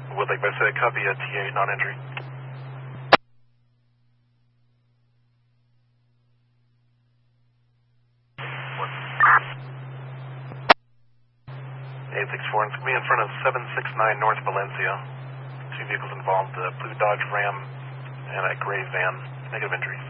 Woodlake by say, copy a TA, non-entry. 864, and it's going to be in front of 769 North Valencia. 2 vehicles involved, a blue Dodge Ram and a gray van. Negative entry.